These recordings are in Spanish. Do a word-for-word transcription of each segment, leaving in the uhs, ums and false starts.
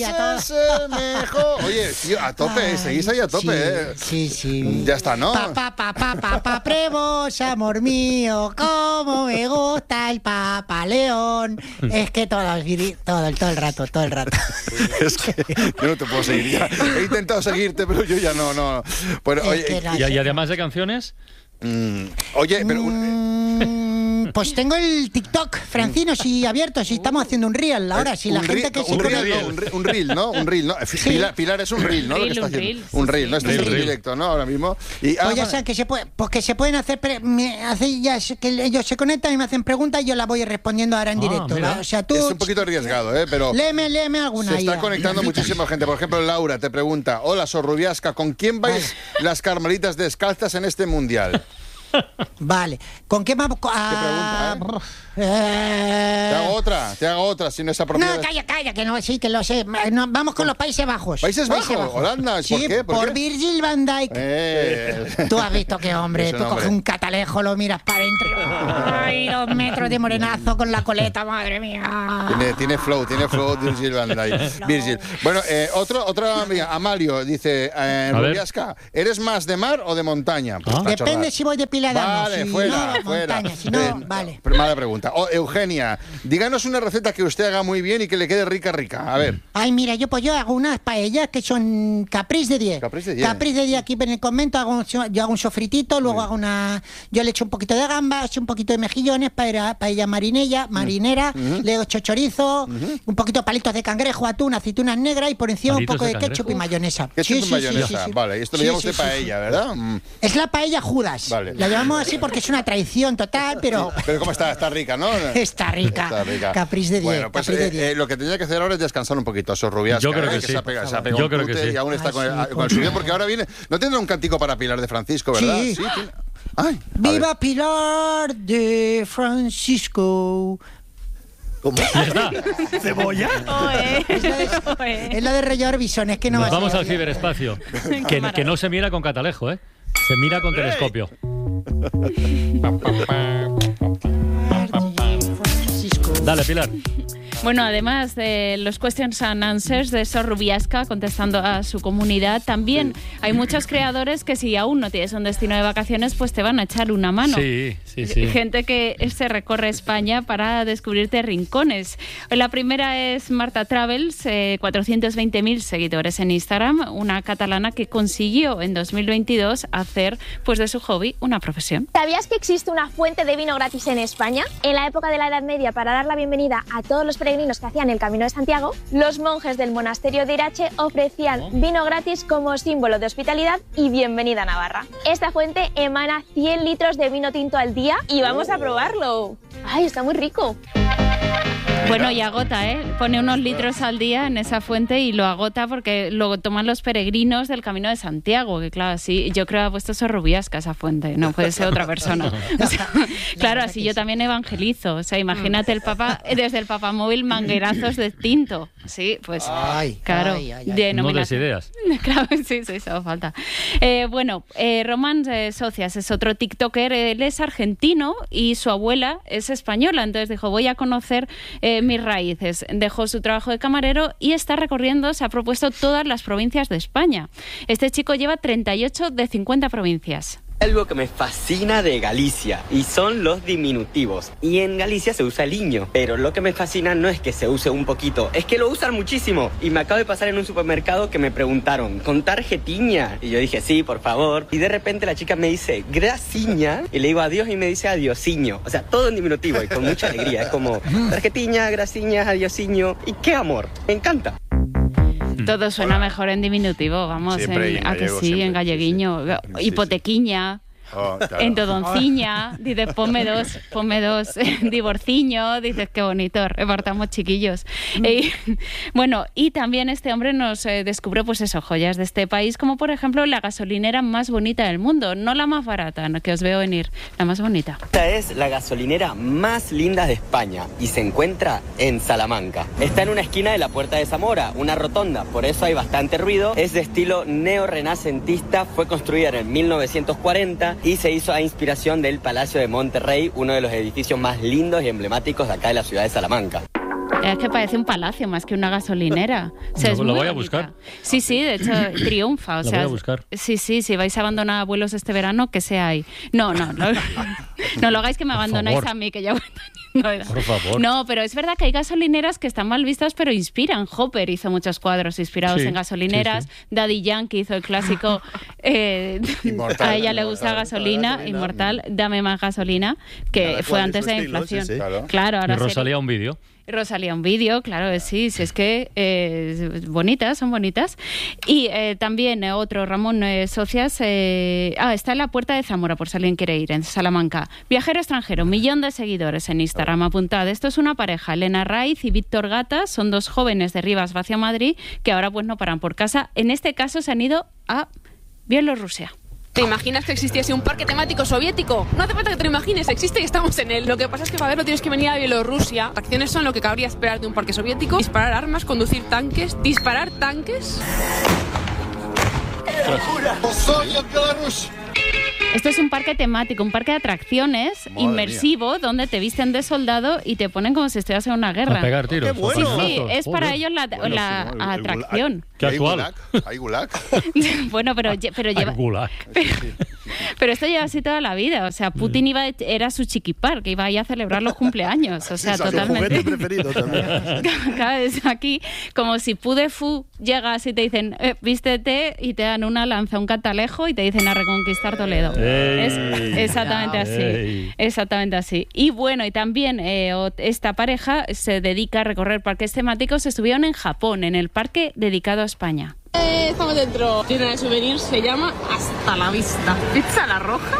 a todos. Es el mejor. Oye, tío, a tope, Ay, seguís ahí a tope, sí, ¿eh? Sí, sí. Ya está, ¿no? Papá, papá, papá, prevos, amor mío, cómo me gusta el Papa León. Es que todo, todo, todo el rato, todo el rato. Es que yo no te puedo seguir ya. He intentado seguirte, pero yo ya no, no. Bueno, oye, y, y además de canciones... Mm, oye, pero... Mm, pues tengo el TikTok, Francino, si abierto, si estamos haciendo un reel ahora, si la un gente reel, que un se reel, pone... no, un, reel, un reel, ¿no? Un reel, ¿no? Sí. Pilar, Pilar es un reel, ¿no? Reel, Lo que está un haciendo. reel, Un sí, reel, ¿no? sí. Esto es en Reel. directo, ¿no? Ahora mismo. Y, Pues ah, ya saben que se puede, pues que se pueden hacer, pre- me hace ya es que ellos se conectan y me hacen preguntas y yo las voy respondiendo ahora en Ah, directo. mira. ¿va? O sea, tú... es un poquito arriesgado, ¿eh? Pero... Léeme, léeme alguna. Se está ya. conectando muchísima gente. Por ejemplo, Laura te pregunta: hola, Sorrubiasca, ¿con quién vais las carmelitas descalzas en este mundial? Vale. ¿Con qué vamos? Ah, pregunta, eh? Te hago otra, te hago otra, si no es apropiado. No, calla, calla, que no, sí, que lo sé. No, vamos con los Países Bajos. ¿Países Bajos? Holanda, ¿por sí, qué? ¿Por por qué? Virgil van Dijk. Eh. Tú has visto que hombre, Ese tú nombre. coges un catalejo, lo miras para adentro. Ay, los metros de morenazo con la coleta, madre mía. Tiene, tiene flow, tiene flow Virgil van Dijk. Virgil. Bueno, eh, otro, otra amiga, Amalio, dice, eh, A ver. Rubiasca, ¿eres más de mar o de montaña? Pues Ah. para Depende chorrar. si voy de pila de Vale, si fuera, no, fuera. montaña, si no, Eh, vale. pero mala pregunta. Oh, Eugenia, díganos una receta que usted haga muy bien y que le quede rica, rica. A ver. Ay, mira, yo pues yo hago unas paellas que son capriz de diez. Capriz de diez. Capriz de diez aquí en el convento, hago un, yo hago un sofritito, luego hago una... Yo le echo un poquito de gambas, un poquito de mejillones, paella, paella marinella, marinera, le echo chorizo, un poquito de palitos de cangrejo, atún, aceitunas negras y por encima ¿Palitos un poco de de, ketchup cangrejo? y mayonesa. ¿Qué Sí, es sí, mayonesa? sí, sí, sí. Vale, y esto lo Sí, llamamos sí, de sí, paella, sí. ¿verdad? Mm. Es la paella Judas. Vale. La llamamos así porque es una traición total, pero... Pero ¿cómo está? Está rica, ¿no? Está rica. Está rica. Capriz de diez. Bueno, pues capriz de eh, diez. eh, lo que tenía que hacer ahora es descansar un poquito, Sorrubiasca. Yo creo ¿eh? que sí, se ha pegado, por se ha favor. pegado Yo un creo que tute sí. y aún está Ah, con, el, sí, con el suyo, porque ahora viene... No tendrá un cantico para Pilar de Francisco, ¿verdad? Sí. tiene- Ay, a ver. ¡Viva Pilar de Francisco! ¿Cómo? Ya está. ¿Cebolla? Oe. Es la de, Oe. es la de Rey Orbison, es que no Nos va a vamos ser. al ciberespacio. Que, que no se mira con catalejo, ¿eh? Se mira con telescopio. Francisco. Dale, Pilar. Bueno, además de los questions and answers de Sorrubiasca contestando a su comunidad, también hay muchos creadores que si aún no tienes un destino de vacaciones, pues te van a echar una mano. Sí, sí, sí. Gente que se recorre España para descubrirte rincones. La primera es Marta Travels, eh, cuatrocientos veinte mil seguidores en Instagram, una catalana que consiguió en dos mil veintidós hacer pues de su hobby una profesión. ¿Sabías que existe una fuente de vino gratis en España? En la época de la Edad Media, para dar la bienvenida a todos los peregrinos que hacían el Camino de Santiago, los monjes del monasterio de Irache ofrecían vino gratis como símbolo de hospitalidad y bienvenida a Navarra. Esta fuente emana cien litros de vino tinto al día y vamos a probarlo. ¡Ay, está muy rico! Bueno, y agota, ¿eh? Pone unos litros al día en esa fuente y lo agota porque lo toman los peregrinos del Camino de Santiago, que claro, así yo creo que ha puesto Sorrubiasca esa fuente, no puede ser otra persona. O sea, claro, así yo también evangelizo, o sea, imagínate el Papa, desde el papamóvil manguerazos de tinto, sí, pues Ay, claro, ay, ay, ay. de No des denominación. ideas. Claro, sí, sí, eso falta. Eh, bueno, eh, Román eh, Socias es otro TikToker, él es argentino y su abuela es española, entonces dijo, voy a conocer eh, mis raíces. Dejó su trabajo de camarero y está recorriendo, se ha propuesto todas las provincias de España. Este chico lleva treinta y ocho de cincuenta provincias. Algo que me fascina de Galicia y son los diminutivos. Y en Galicia se usa el iño, pero lo que me fascina no es que se use un poquito, es que lo usan muchísimo. Y me acabo de pasar en un supermercado que me preguntaron, ¿con tarjetiña? Y yo dije, sí, por favor. Y de repente la chica me dice, grasiña, y le digo adiós y me dice adiosiño. O sea, todo en diminutivo y con mucha alegría. Es como tarjetiña, grasiña, adiosiño. Y qué amor, me encanta. Todo suena mejor en diminutivo, vamos, Siempre en, en a que gallego, sí, siempre, en galleguiño. sí, sí. Hipotequiña. Oh, claro. En Todonciña, dices, ponme dos, ponme dos, divorciño, dices, qué bonito, repartamos chiquillos. Y, bueno, y también este hombre nos eh, descubrió, pues eso, joyas de este país, como por ejemplo la gasolinera más bonita del mundo, no la más barata, no, que os veo venir, la más bonita. Esta es la gasolinera más linda de España y se encuentra en Salamanca. Está en una esquina de la Puerta de Zamora, una rotonda, por eso hay bastante ruido. Es de estilo neorrenacentista, fue construida en el mil novecientos cuarenta y se hizo a inspiración del Palacio de Monterrey, uno de los edificios más lindos y emblemáticos de acá de la ciudad de Salamanca. Es que parece un palacio más que una gasolinera. O sea, Lo- es lo muy voy a bonita. buscar. Sí, sí, de hecho triunfa. O Lo sea, voy a buscar. Sí, sí, si vais a abandonar abuelos este verano, que sea ahí. No, no, no. No lo hagáis que me Por abandonáis favor. a mí, que ya voy teniendo edad. Por favor. No, pero es verdad que hay gasolineras que están mal vistas, pero inspiran. Hopper hizo muchos cuadros inspirados Sí, en gasolineras. sí, sí. Daddy Yankee hizo el clásico eh, Inmortal. a ella le gusta gasolina, gasolina. inmortal, dame más gasolina, que Cada fue cual antes su de la estilo, sí, inflación. sí. Claro. Claro, Y ahora sería- Rosalía un vídeo. Rosalía un vídeo, claro, sí, sí, es que eh, bonitas, son bonitas. Y eh, también eh, otro, Ramón eh, Socias, eh, ah, está en la Puerta de Zamora, por si alguien quiere ir, en Salamanca. Viajero extranjero, millón de seguidores en Instagram, apuntad. Esto es una pareja, Elena Raiz y Víctor Gata, son dos jóvenes de Rivas hacia Madrid, que ahora pues no paran por casa. En este caso se han ido a Bielorrusia. ¿Te imaginas que existiese un parque temático soviético? No hace falta que te lo imagines, existe y estamos en él. Lo que pasa es que para verlo tienes que venir a Bielorrusia. Acciones son lo que cabría esperar de un parque soviético. Disparar armas, conducir tanques. ¿Disparar tanques? Esto es un parque temático, un parque de atracciones Madre inmersivo donde te visten de soldado y te ponen como si estuvieras en una guerra. A pegar tiros. ¡Qué bueno! a Sí, cañonazos. es para Joder. ellos la, Bueno, la sí, ¿no? El- el atracción. Qué ¿Hay actual. gulag? ¿Hay gulag? Bueno, pero, lle- pero Al lleva, gulag. pero esto lleva así toda la vida. O sea, Putin iba, era su chiquipar, que iba ahí a celebrar los cumpleaños. O sea, Su juguete totalmente. preferido también. Cada vez aquí, como si Pudefu llegas y te dicen, eh, vístete y te dan una lanza, un catalejo y te dicen a reconquistar Toledo. Ey. Es exactamente así. Ey. Exactamente así. Y bueno, y también eh, ot- esta pareja se dedica a recorrer parques temáticos. Estuvieron en Japón, en el parque dedicado a España. Eh, estamos dentro. Tiene de souvenir, se llama Hasta la Vista. Pizza La Roja.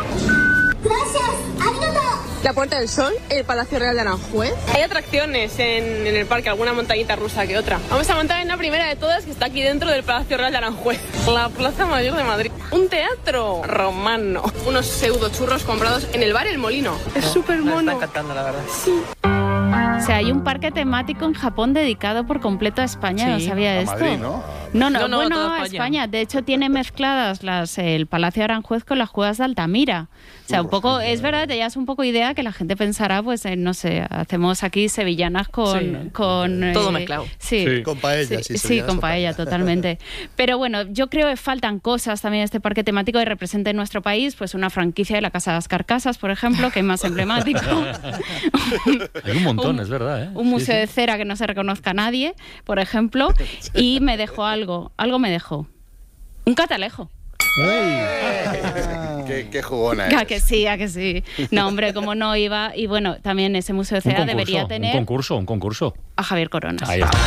La Puerta del Sol, el Palacio Real de Aranjuez. Hay atracciones en, en el parque, alguna montañita rusa que otra. Vamos a montar en la primera de todas, que está aquí dentro del Palacio Real de Aranjuez, la Plaza Mayor de Madrid. Un teatro romano. Unos pseudo churros comprados en el bar El Molino. Es súper mono. O sea, hay un parque temático en Japón dedicado por completo a España. No Sí. sabía A esto. Madrid, ¿no? No, no, No, no, bueno, toda a España. España. De hecho, tiene mezcladas las, el Palacio de Aranjuez con las cuevas de Altamira. O sea, un poco, es verdad, te das un poco idea que la gente pensará, pues, eh, no sé, hacemos aquí sevillanas con... Sí. con Todo eh, mezclado. Sí. Sí. Con paella, sí, Sí, sevillanas con con paella, paella. totalmente. Pero bueno, yo creo que faltan cosas también en este parque temático que represente en nuestro país, pues una franquicia de la Casa de las Carcasas, por ejemplo, que es más emblemático. Hay un montón, Un- es verdad, ¿eh? Un museo de cera que no se reconozca a nadie, por ejemplo, y me dejó algo, algo me dejó. Un catalejo. Qué, qué jugona A es. que sí, a que sí. No, hombre, como no iba. Y bueno, también ese museo de Un cera concurso, debería un tener concurso, un concurso. a Javier Coronas. Ahí está.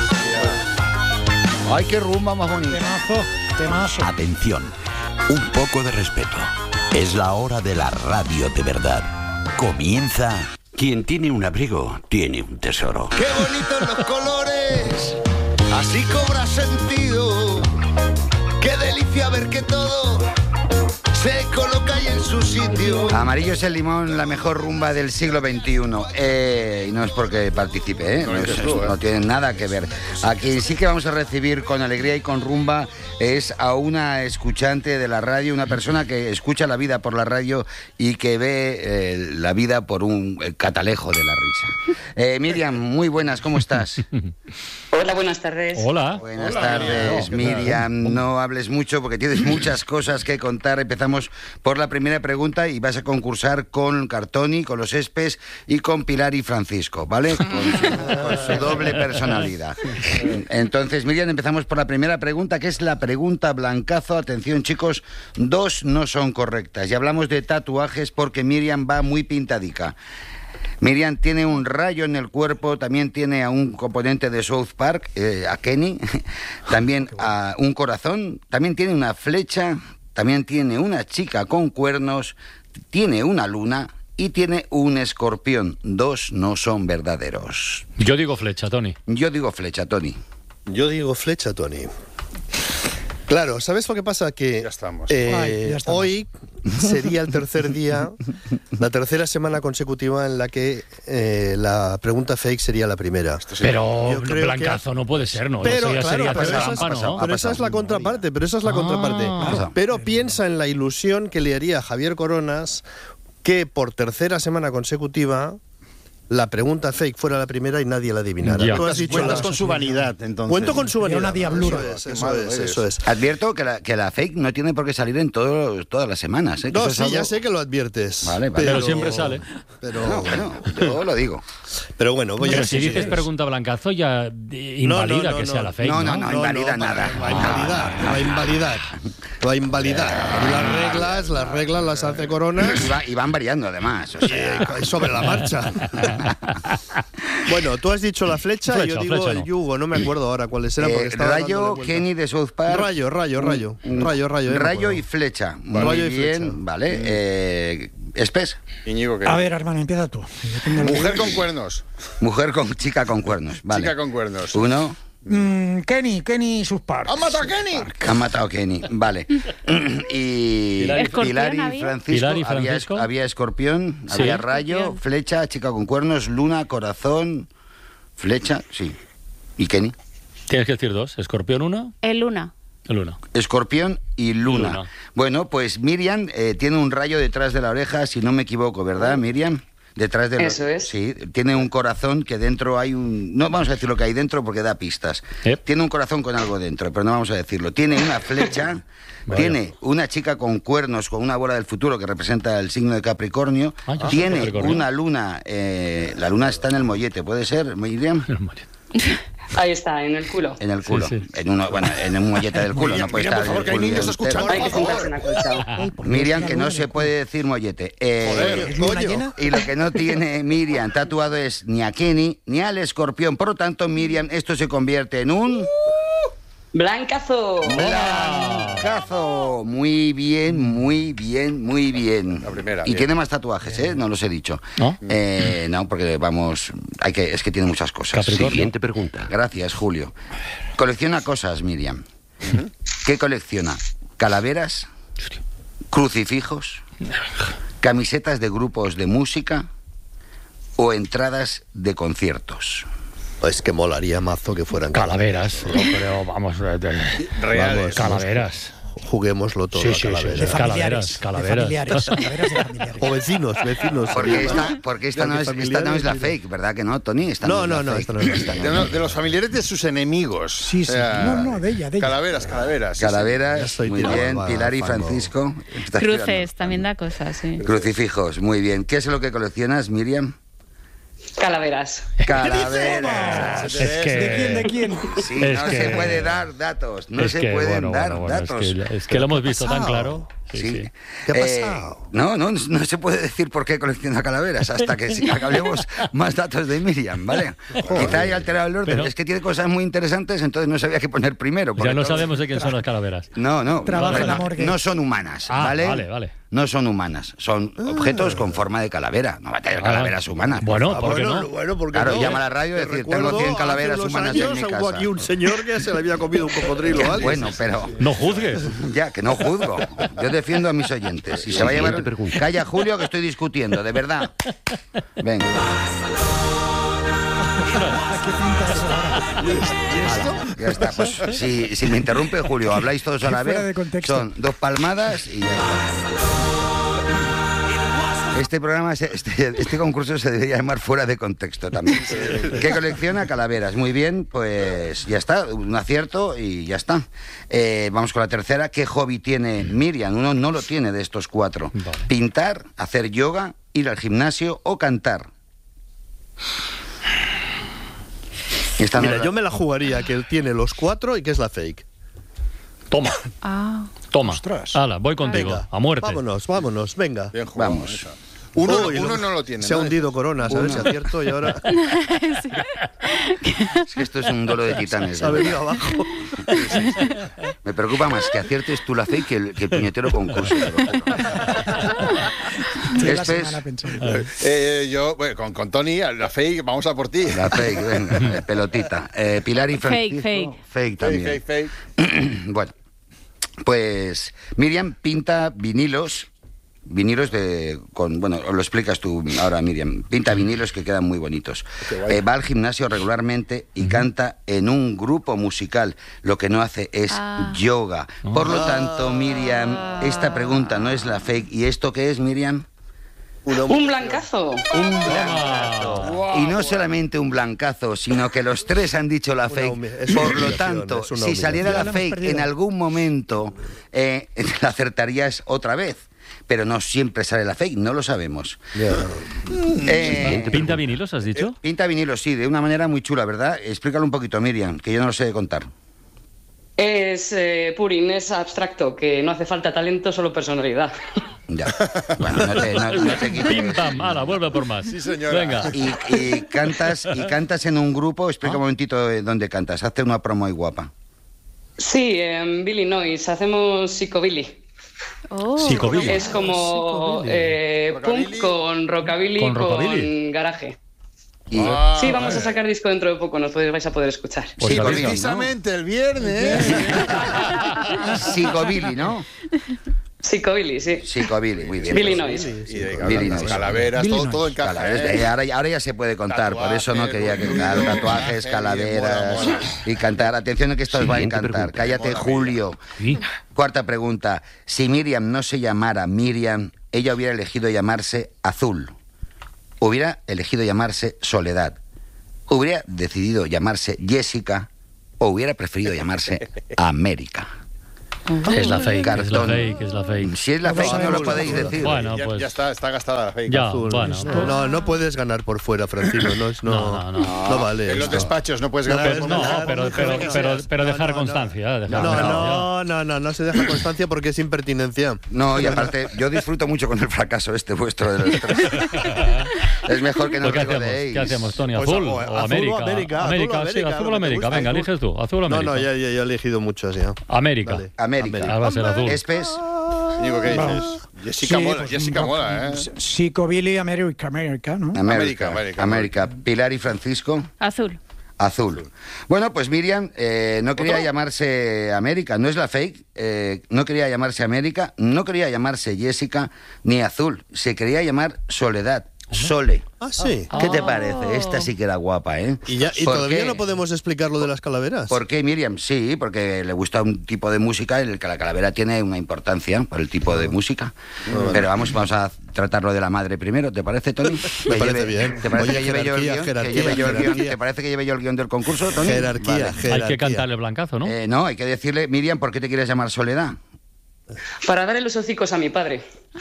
Ay, qué rumba más bonita. Temazo, temazo. Atención, un poco de respeto. Es la hora de la radio de verdad. Comienza. Quien tiene un abrigo, tiene un tesoro. ¡Qué bonitos los colores! Así cobra sentido. ¡Qué delicia ver que todo se coloca ahí en su sitio! Amarillo es el limón, la mejor rumba del siglo veintiuno. Eh, y no es porque participe, ¿eh? No No, dices es- tú, ¿eh? no tiene nada que ver. A quien sí que vamos a recibir con alegría y con rumba es a una escuchante de la radio, una persona que escucha la vida por la radio y que ve eh, la vida por un eh, catalejo de la risa. Eh, Miriam, muy buenas, ¿cómo estás? Hola, buenas tardes. Hola. Buenas tardes, Miriam. No hables mucho porque tienes muchas cosas que contar. Empezamos por la primera pregunta y vas a concursar con Cartoni, con los Espes y con Pilar y Francisco, ¿vale? Con su, con su doble personalidad. Entonces, Miriam, empezamos por la primera pregunta, que es la pregunta blancazo. Atención, chicos, dos no son correctas. Y hablamos de tatuajes porque Miriam va muy pintadica. Miriam tiene un rayo en el cuerpo, también tiene a un componente de South Park, eh, a Kenny, también a un corazón, también tiene una flecha, también tiene una chica con cuernos, tiene una luna y tiene un escorpión. Dos no son verdaderos. Yo digo flecha, Tony. Yo digo flecha, Tony. Yo digo flecha, Tony. Claro, ¿sabes lo que pasa? Que Ya estamos. eh, Ay, ya estamos. hoy sería el tercer día, la tercera semana consecutiva en la que eh, la pregunta fake sería la primera. Pero Yo creo blancazo no puede ser, ¿no? Pero, Eso ya claro, sería pero hacer esa es- trampa, ¿no? Pero esa es la contraparte, pero esa es la Ah. contraparte. Pasa. Pero piensa en la ilusión que le haría a Javier Coronas que por tercera semana consecutiva la pregunta fake fuera la primera y nadie la adivinara. Ya. Tú has dicho Cuentas la- con su vanidad, entonces. Cuento con su vanidad. Una diablura. Eso es, eso es, eso es. Advierto que la, que la fake no tiene por qué salir en todo, todas las semanas. ¿eh? Que No, eso es sí, algo- ya sé que lo adviertes. Vale, vale. Pero siempre sale. Pero, No, bueno, yo lo digo. pero bueno, voy Pero a si dices pregunta blancazo, ya eh, invalida No, no, no, que sea no. la fake. No, No, no, no, invalida nada. Va a invalidar, va a invalidar. Va a invalidar. Las reglas, las reglas las hace Coronas. Y, va- y van variando además. O sea, Eh, sobre la marcha. Bueno, tú has dicho la flecha, Flecha, y yo digo flecha el no. yugo, no me acuerdo ahora cuáles eran. eh, porque estaba dándole Rayo, vueltas. Kenny de South Park. Rayo, rayo, rayo. Mm, Rayo, rayo. ya me Rayo acuerdo. y flecha. Vale. Muy Rayo y bien, flecha. vale. Eh, Espes. Íñigo, ¿qué? A ver, hermano, empieza tú. Mujer con cuernos. Mujer con chica con cuernos. Vale. Chica con cuernos. Uno. Mm, Kenny, Kenny sus par. ¡Han matado a Kenny! Han matado a Kenny. Vale. Y Pilar y- Escorpión Pilar y había. Francisco. Pilar y Había, Francisco. había escorpión, Sí. había rayo, Escorpión. flecha, chica con cuernos, luna, corazón, flecha, sí. ¿Y Kenny? Tienes que decir dos. Escorpión uno, El Luna. el uno. Escorpión y luna. Luna. Bueno, pues Miriam eh, tiene un rayo detrás de la oreja, si no me equivoco, ¿verdad, Miriam? Detrás de la... Eso es. Sí, tiene un corazón que dentro hay un... No vamos a decir lo que hay dentro porque da pistas. Yep. Tiene un corazón con algo dentro, pero no vamos a decirlo. Tiene una flecha, Vaya. tiene una chica con cuernos, con una bola del futuro que representa el signo de Capricornio. Ah, yo soy tiene Capricornio. una luna, eh, la luna está en el mollete, ¿puede ser, Miriam? Ahí está, en el culo. En el culo. Sí, sí. En uno, bueno, en un mollete del culo, no puede Miriam, estar por favor, en el que hay culo niños entero. escuchando. Hay que sentarse en acolchado. Miriam, que no se puede decir mollete. Eh, Joder, ¿Es luna coño. llena? y lo que no tiene Miriam tatuado es ni a Kenny ni al escorpión. Por lo tanto, Miriam, esto se convierte en un... ¡Blancazo! ¡Blancazo! Muy bien, muy bien, muy bien. La primera, Y bien. tiene más tatuajes, ¿eh? No los he dicho. ¿No? Eh, no, porque vamos... hay que Es que tiene muchas cosas. Capricornio. Siguiente pregunta. Gracias, Julio. Colecciona cosas, Miriam. ¿Qué colecciona? ¿Calaveras? ¿Crucifijos? ¿Camisetas de grupos de música? ¿O entradas de conciertos? Es que molaría mazo que fueran Calaveras. Yo creo, vamos. eh, de- Reales. Calaveras. Juguémoslo todo Sí, a sí, sí, calaveras. De sí. familiares. Calaveras, De calaveras. familiares. Calaveras de familiares. O vecinos, vecinos. Porque esta, porque esta, Ya no, que es, esta familiares, no es la mira. fake, ¿verdad que no, Tony? Esta No, es no, la no, fake. esta no es la fake. De, lo- de los familiares de sus enemigos. Sí, sí. No, no, de ella, de ella. Calaveras, calaveras. sí, sí. Ya Calaveras, estoy muy tirado bien. al Pilar y fango. Francisco. Estás Cruces, tirando. también da cosas, sí. Crucifijos, muy bien. ¿Qué es lo que coleccionas, Miriam? Calaveras. Calaveras. Es que. ¿De quién? ¿De quién? Sí, Es no que- se puede dar datos. No es se que, pueden bueno, dar bueno, bueno, datos. Es que, es que lo hemos visto tan pasado? claro. Sí, Sí. sí. ¿Qué ha Eh, pasado? no, no, no se puede decir por qué colecciona calaveras hasta que sí, acabemos más datos de Miriam, ¿vale? Quizá haya alterado el orden. Pero- es que tiene cosas muy interesantes, entonces no sabía qué poner primero. porque Ya no entonces- sabemos de quién son las calaveras. No, no, Trabaja no, en la no, morgue. no son humanas, Ah, ¿vale? vale, vale. No son humanas, son objetos con forma de calavera. No va a tener Ah, calaveras humanas. por bueno, favor. ¿por qué bueno, no? bueno, porque Claro, no. llama a la radio y Te decir, tengo recuerdo, cien calaveras hace unos humanas en años mi hubo casa. aquí un señor que se le había comido un cocodrilo a alguien. Bueno, pero No juzgues. ya, que no juzgo. Yo defiendo a mis oyentes. Y se va a llevar... Siguiente pregunta. Calla, Julio, que estoy discutiendo, de verdad. Venga. Hala, ya está. Pues, si, si me interrumpe, Julio, habláis todos a la Fuera de vez. contexto. Son dos palmadas y ya está. Este programa, se- este, este concurso se debería llamar Fuera de Contexto también. ¿Qué colecciona? Calaveras. Muy bien, pues ya está, un acierto y ya está. Eh, vamos con la tercera. ¿Qué hobby tiene Miriam? Uno no lo tiene de estos cuatro. Vale. Pintar, hacer yoga, ir al gimnasio o cantar. Esta no Mira, es la- yo me la jugaría que él tiene los cuatro y que es la fake. Toma, Ah. toma. Ostras. Hala, voy contigo. Venga, a muerte. Vámonos, vámonos, venga. Bien jugado, Vamos. esa. Uno, Uy, uno no lo tiene. Se ha ¿no? hundido Coronas, a ver si acierto y ahora Es que esto es un duelo de titanes. se ha ¿no? venido abajo. Me preocupa más que aciertes tú la fake que el, que el puñetero concurso. te lo juro. Lleva Este semana es pensando. Eh, yo, bueno, con, con Tony, la fake, vamos a por ti. la fake, venga, pelotita. Eh, Pilar y Fake, Francisco. fake. Fake Fake, también. fake, fake. Bueno, pues Miriam pinta vinilos. Vinilos de... con Bueno, lo explicas tú ahora, Miriam. Pinta vinilos que quedan muy bonitos. Eh, va al gimnasio regularmente y canta en un grupo musical. Lo que no hace es Ah. yoga. Por lo tanto, Miriam, esta pregunta no es la fake. ¿Y esto qué es, Miriam? Un blancazo. Un blancazo. Wow, y no wow. solamente un blancazo, sino que los tres han dicho la fake. Una, Por lo tanto, si saliera la fake en algún momento, eh, la acertarías otra vez. Pero no siempre sale la fake, no lo sabemos. Yeah. Eh, ¿Pinta vinilos, has dicho? Eh, pinta vinilos, sí, de una manera muy chula, ¿verdad? Explícalo un poquito, Miriam, que yo no lo sé de contar. Es eh, Purín, es abstracto, que no hace falta talento, solo personalidad. Ya. Bueno, no te, no, no te quites. Pim, pam, ala, vuelve por más. Sí, señora. Venga. Y, y, cantas, y cantas en un grupo, explica ¿Ah? un momentito dónde cantas, hazte una promo muy guapa. Sí, en Billy Noise, hacemos psicobilly. Oh. Psicobilly. Es como eh, punk con rockabilly, con, con garaje. Y... Ah, sí, vamos a sacar disco dentro de poco, nos podéis, vais a poder escuchar. Pues sí, precisamente ¿no? el viernes. Psicobilly, ¿no? Psicobilly, sí. Psicobilly, muy bien. Billy Noise. Y de Billy Noise. Calaveras, todo, todo encaja. ¿eh? Ahora, ahora ya se puede contar, Tatuaje, por eso no quería cantar tatuajes, calaveras mola, mola. y cantar. Atención que esto os va a encantar. Pregunta. Cállate, mola, Julio. ¿Sí? Cuarta pregunta. Si Miriam no se llamara Miriam, ella hubiera elegido llamarse Azul. Hubiera elegido llamarse Soledad. Hubiera decidido llamarse Jessica o hubiera preferido llamarse América. Es la fake, Cartón. es la fake, es la fake. Si es la fake, no, no lo podéis decir. Bueno, ya, pues... ya está, está gastada la fake. Ya, Azul. Bueno, pues... No, no puedes ganar por fuera, Francisco. No, es, no, no, no, no. no vale. En los esto. despachos no puedes ganar. No, no pero, pero, pero, pero, pero dejar no, no, constancia. Dejar no, constancia. no, no, no, no se deja constancia porque es impertinencia. No, y aparte, yo disfruto mucho con el fracaso este vuestro de los tres. Es mejor que no os regodeéis. ¿Qué hacemos, Tony? ¿Azul o, o América? América, América, azul, sí, azul o América. Venga, eliges tú. ¿Azul o América? No, no, ya, ya, ya he elegido muchos ya. América. América. Va a ser azul. Espes. Digo, ¿qué dices? Jessica sí, mola, pues, Jessica no, mola, ¿eh? Psicobilly, América, América, ¿no? América, América, América. Pilar y Francisco. Azul. Azul. Bueno, pues Miriam eh, no quería ¿Otro? llamarse América, no es la fake, eh, no quería llamarse América, no quería llamarse Jessica ni Azul, se quería llamar Soledad. Sole. Ah, sí. ¿Qué te parece? Esta sí que era guapa, ¿eh? ¿Y, ya, y todavía qué? no podemos explicar lo de las calaveras? ¿Por qué, Miriam? Sí, porque le gusta un tipo de música en el que la calavera tiene una importancia por el tipo de música. Oh, Pero vamos, vamos a tratarlo de la madre primero, ¿te parece, Tony? Me parece bien. ¿Te parece Oye, que lleve yo el guión? Que lleve yo el guión? ¿Te parece que lleve yo el guión del concurso, Tony? Jerarquía, vale. jerarquía. Hay que cantarle blancazo, ¿no? Eh, no, hay que decirle, Miriam, ¿por qué te quieres llamar Soledad? Para darle los hocicos a mi padre.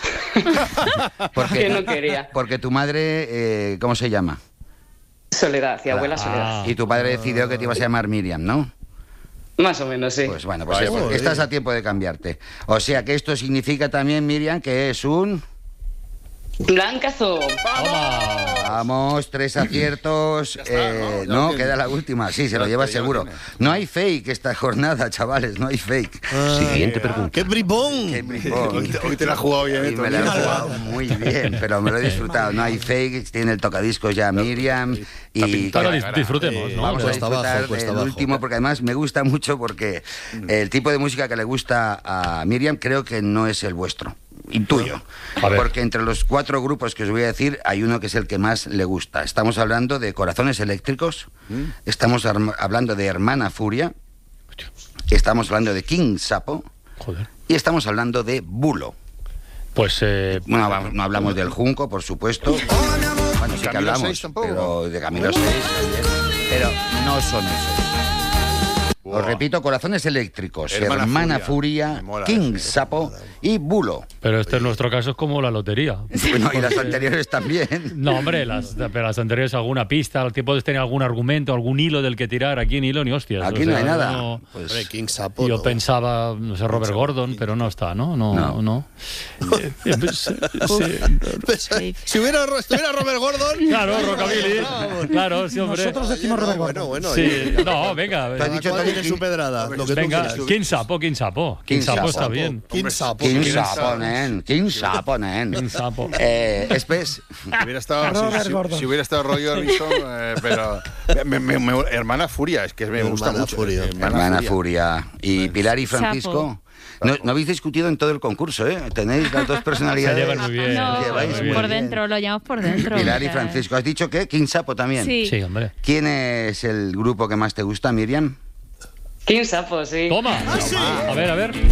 Porque, que no quería. Porque tu madre, eh, ¿cómo se llama? Soledad, y abuela Soledad. Ah, y tu padre decidió que te ibas a llamar Miriam, ¿no? Más o menos, sí. Pues bueno, pues Ay, es, estás a tiempo de cambiarte. O sea que esto significa también, Miriam, que es un... Blancazo. ¡Vamos! Vamos, tres aciertos. Está, eh, no, no queda la última. Sí, se lo lleva seguro. No hay fake esta jornada, chavales, no hay fake. Ah, Siguiente pregunta. ¡Qué bribón! ¡Qué bribón! Hoy, te, hoy te la has jugado bien. Me la he jugado muy bien, pero me lo he disfrutado. No hay fake, tiene el tocadiscos ya Miriam. Y claro, disfrutemos, ¿no? Vamos a disfrutar del último, porque además me gusta mucho porque el tipo de música que le gusta a Miriam creo que no es el vuestro. Intuyo, porque entre los cuatro grupos que os voy a decir hay uno que es el que más le gusta. Estamos hablando de Corazones Eléctricos, ¿Mm? estamos hablando de Hermana Furia, estamos hablando de King Sapo Joder. y estamos hablando de Bulo. Pues eh... no, no hablamos del Junco, por supuesto. Bueno, sí que hablamos, pero de Camilo seis, pero no son esos. Wow. Os repito, Corazones Eléctricos, Hermana, Hermana Furia, Furia King eso. Sapo y Bulo. Pero este en nuestro caso es como la lotería. Bueno, y las anteriores también. No, hombre, las, pero las anteriores alguna pista, el tipo de tener algún argumento, algún hilo del que tirar. Aquí ni hilo ni hostias. Aquí o no sea, hay nada. No, pues, hombre, King Sapo. Yo no. pensaba, no sé, Robert Gordon, pero no está, ¿no? No, no. no. eh, eh, pues, sí. Si hubiera, estuviera Robert Gordon... Claro, Rockabilly. Claro, sí, hombre. Nosotros decimos Robert Gordon. Bueno, bueno. Sí. No, venga. Te has dicho que tiene su pedrada. Lo que venga, King Sapo, King Sapo. King Sapo está bien. King Sapo. King Sapo, nen. King Sapo, nen. King Sapo. Eh, Espes. Si hubiera estado, si, si, si hubiera estado Roy Orbison, eh, pero... Me, me, me, Hermana Furia, es que me gusta Hermana mucho. Furia. Hermana, Hermana Furia. Furia. Y Pilar y Francisco... No, no habéis discutido en todo el concurso, ¿eh? Tenéis las dos personalidades. Se llevan muy bien. No, lleváis muy bien. por dentro, lo llamamos por dentro. Pilar y Francisco. ¿Has dicho que King Sapo también? Sí. Sí, hombre. ¿Quién es el grupo que más te gusta, Miriam? King Sapo, sí. Toma. Ah, sí. A ver, a ver.